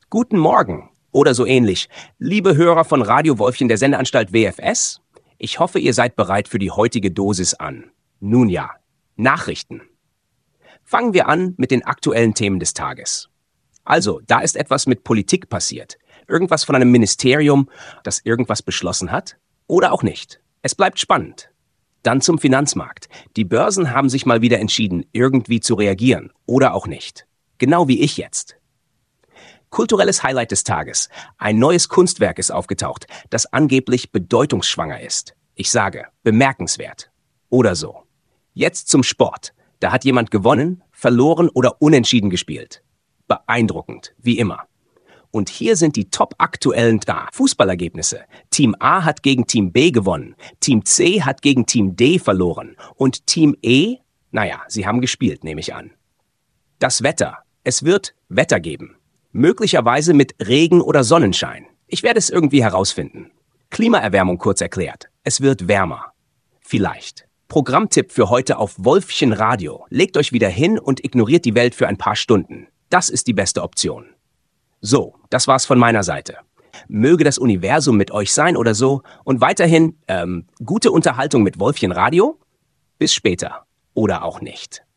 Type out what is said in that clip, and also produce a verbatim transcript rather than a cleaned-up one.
Guten Morgen oder so ähnlich. Liebe Hörer von Radio Wolfchen der Sendeanstalt W F S, ich hoffe, ihr seid bereit für die heutige Dosis an. Nun ja, Nachrichten. Fangen wir an mit den aktuellen Themen des Tages. Also, da ist etwas mit Politik passiert. Irgendwas von einem Ministerium, das irgendwas beschlossen hat. Oder auch nicht. Es bleibt spannend. Dann zum Finanzmarkt. Die Börsen haben sich mal wieder entschieden, irgendwie zu reagieren. Oder auch nicht. Genau wie ich jetzt. Kulturelles Highlight des Tages. Ein neues Kunstwerk ist aufgetaucht, das angeblich bedeutungsschwanger ist. Ich sage, bemerkenswert. Oder so. Jetzt zum Sport. Da hat jemand gewonnen, verloren oder unentschieden gespielt. Beeindruckend, wie immer. Und hier sind die top aktuellen Fußballergebnisse. Team A hat gegen Team B gewonnen, Team C hat gegen Team D verloren und Team E, naja, sie haben gespielt, nehme ich an. Das Wetter. Es wird Wetter geben. Möglicherweise mit Regen oder Sonnenschein. Ich werde es irgendwie herausfinden. Klimaerwärmung kurz erklärt. Es wird wärmer. Vielleicht. Programmtipp für heute auf Wolfchen Radio. Legt euch wieder hin und ignoriert die Welt für ein paar Stunden. Das ist die beste Option. So, das war's von meiner Seite. Möge das Universum mit euch sein oder so. Und weiterhin, ähm, gute Unterhaltung mit Wolfchen Radio. Bis später. Oder auch nicht.